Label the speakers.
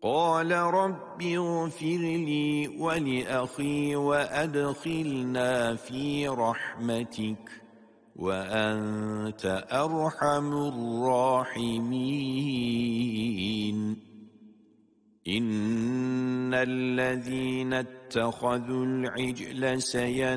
Speaker 1: قال رب اغفر لي ولأخي وأدخلنا في رحمتك وأنت أرحم الراحمين إن الذين اتخذوا العجل